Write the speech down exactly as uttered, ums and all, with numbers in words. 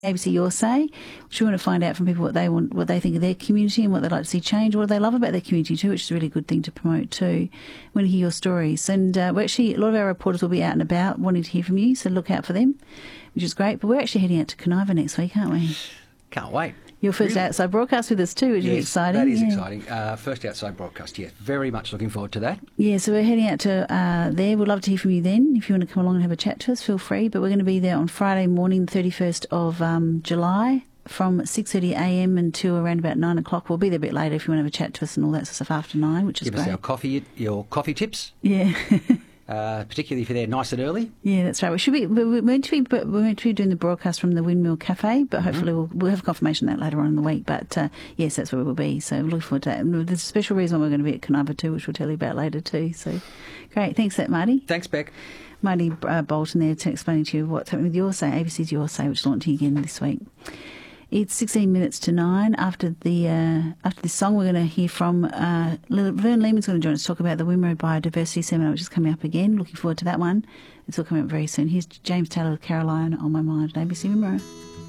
A B C Your Say, which we want to find out from people what they want, what they think of their community and what they'd like to see change, what they love about their community too, which is a really good thing to promote too. We want to hear your stories. And uh, we're actually, a lot of our reporters will be out and about wanting to hear from you, so look out for them, which is great. But we're actually heading out to Conaiva next week, aren't we? Can't wait. Your first really? outside broadcast with us too, which yes, is exciting. That is yeah. exciting. Uh, first outside broadcast, yes. Very much looking forward to that. Yeah, so we're heading out to uh, there. We'd love to hear from you then. If you want to come along and have a chat to us, feel free. But we're going to be there on Friday morning, the thirty-first of um, July, from six thirty a m until around about nine o'clock. We'll be there a bit later if you want to have a chat to us and all that sort of stuff after nine, which is Give great. us our coffee, your coffee tips. Yeah. Uh, particularly if you're there nice and early. Yeah, that's right. We should be. We're meant to be. We're meant to be doing the broadcast from the Windmill Cafe, but mm-hmm. hopefully we'll, we'll have confirmation of that later on in the week. But uh, yes, that's where we'll be. So we're looking forward to that. And there's a special reason why we're going to be at Conaiva too, which we'll tell you about later too. So great. Thanks, for that Marty. Thanks, Beck. Marty uh, Bolton there to explaining to you what's happening with Your Say, A B C's Your Say, which is launching again this week. It's sixteen minutes to nine. After the uh, after this song, we're going to hear from uh, Vern Lehman's going to join us to talk about the Wimmera Biodiversity Seminar, which is coming up again. Looking forward to that one. It's all coming up very soon. Here's James Taylor with Caroline on My Mind at A B C Wimmera.